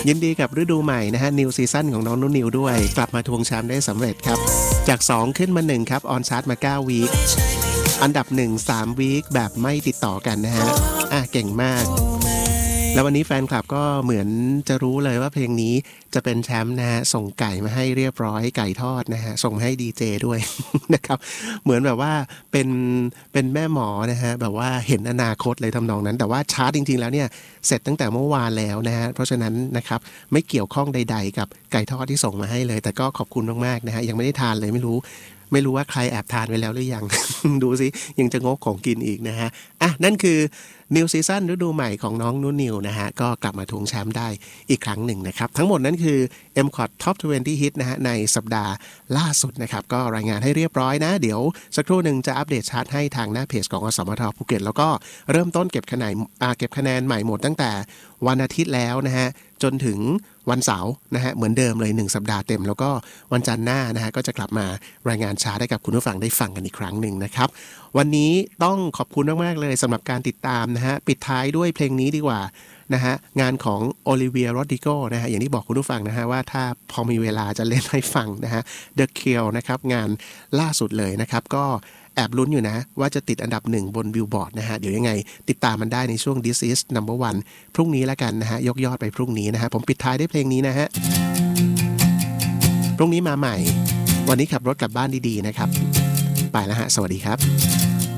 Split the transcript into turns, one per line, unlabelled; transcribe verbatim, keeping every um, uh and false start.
ยินดีกับฤดูใหม่นะฮะนิวซีซั่นของน้องนุ่นนิวด้วยกลับมาทวงแชมป์ได้สำเร็จครับจากสองขึ้นมาหนึ่งครับออนชาร์ตมาเก้าวีคอันดับหนึ่ง สามวีคแบบไม่ติดต่อกันนะฮะอ่ะเก่งมากแล้ววันนี้แฟนคลับก็เหมือนจะรู้เลยว่าเพลงนี้จะเป็นแชมป์นะฮะส่งไก่มาให้เรียบร้อยไก่ทอดนะฮะส่งให้ดีเจด้วย นะครับเหมือนแบบว่าเป็นเป็นแม่หมอนะฮะแบบว่าเห็นอนาคตเลยทำนองนั้นแต่ว่าชาร์ตจริงๆแล้วเนี่ยเสร็จตั้งแต่เมื่อวานแล้วนะฮะเพราะฉะนั้นนะครับไม่เกี่ยวข้องใดๆกับไก่ทอดที่ส่งมาให้เลยแต่ก็ขอบคุณมากๆนะฮะยังไม่ได้ทานเลยไม่รู้ไม่รู้ว่าใครแอบทานไปแล้วหรือยัง ดูสิยังจะงกของกินอีกนะฮะอ่ะนั่นคือนิวซีซั่นฤดูใหม่ของน้องนุ่นนิวนะฮะก็กลับมาทวงแชมป์ได้อีกครั้งหนึ่งนะครับทั้งหมดนั้นคือ เอ็ม ซี โอ ที Top ยี่สิบ Hit นะฮะในสัปดาห์ล่าสุดนะครับก็รายงานให้เรียบร้อยนะเดี๋ยวสักครู่หนึ่งจะอัปเดตชาร์ตให้ทางหน้าเพจของอสมทภูเก็ตแล้วก็เริ่มต้นเก็บคะแนนอ่าเก็บคะแนนใหม่หมดตั้งแต่วันอาทิตย์แล้วนะฮะจนถึงวันเสาร์นะฮะเหมือนเดิมเลยหนึ่งสัปดาห์เต็มแล้วก็วันจันทร์หน้านะฮะก็จะกลับมารายงานชาร์ตให้กับคุณผู้ฟังได้ฟังกันอีกครั้งหนึ่งนะครับวันนี้ต้องขอบคุณมากๆเลยสำหรับการติดตามนะฮะปิดท้ายด้วยเพลงนี้ดีกว่านะฮะงานของโอลิเวียโรดริโกนะฮะอย่างที่บอกคุณผู้ฟังนะฮะว่าถ้าพอมีเวลาจะเล่นให้ฟังนะฮะ The Cure นะครับงานล่าสุดเลยนะครับก็แอบลุ้นอยู่นะว่าจะติดอันดับหนึ่งบนบิลบอร์ดนะฮะเดี๋ยวยังไงติดตามมันได้ในช่วง This is Number วันพรุ่งนี้แล้วกันนะฮะยกยอดไปพรุ่งนี้นะฮะผมปิดท้ายด้วยเพลงนี้นะฮะพรุ่งนี้มาใหม่วันนี้ขับรถกลับบ้านดีๆนะครับไปแล้วฮะสวัสดีครับ